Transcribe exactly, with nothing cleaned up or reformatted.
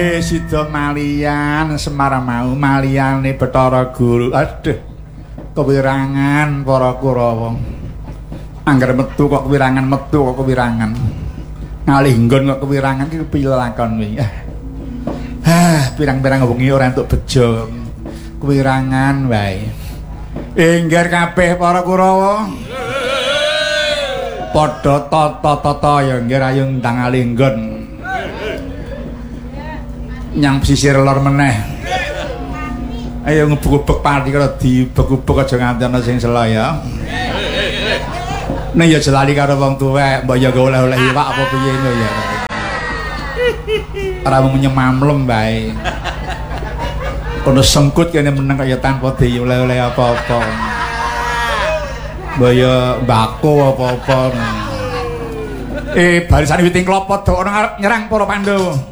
Sida malian Semar mau maliyane Bathara Guru. Aduh. Kewirangan para Kurawa. Angger metu kok kewirangan, metu kok kewirangan. Ngalih nggon kok kewirangan iki piye lakon kuwi. Ah, pirang-pirang wengi ora entuk bejo. Kewirangan wae. Engger kabeh para Kurawa. Padha tata-tata ya nggih ayo ndang ngalih nggon. Nyang pesisir lor meneh. Ayo ngebuk-ubuk pati karo dibek-ubuk aja nganti ana sing sela ya. Nek ya jelali karo wong tuwek, mbok ya oleh-oleh iwak apa piye ngono ya. Ora mung nyemamlem bae. Kono sengkut kene meneng kaya tanpa dioleh-oleh apa-apa. Mbok ya mbako apa-apa. Eh barisan witing klapa do ana nyerang para Pandhawa.